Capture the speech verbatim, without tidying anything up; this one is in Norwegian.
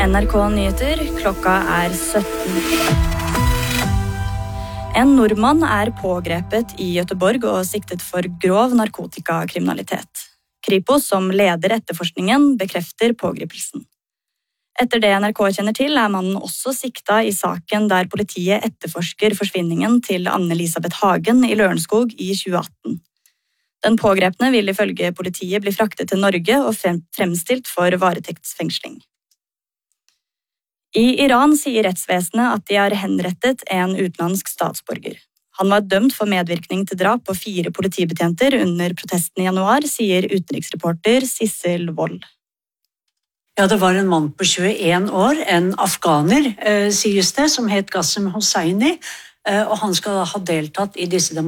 N R K Nyheter, klokka er sytten. En nordmann er pågrepet i Göteborg og siktet for grov narkotikakriminalitet. Kripos, som leder etterforskningen, bekrefter pågripelsen. Etter det N R K kjenner til, er mannen også sikta i saken der politiet etterforsker forsvinningen til Anne-Elisabeth Hagen i Lørenskog i tjue atten. Den pågrepne vil ifølge politiet bli fraktet til Norge og fremstilt for varetektsfengsling. I Iran sier rettsvesenet at de har henrettet en utenlandsk statsborger. Han var dømt for medvirkning til drap på fire politibetjenter under protesten i januar, sier utenriksreporter Sissel Wold. Ja, det var en mann på tjueen år, en afghaner, eh, sies det, som het Qasem Hosseini, eh, og han skal ha deltatt i disse demonstrasjonene.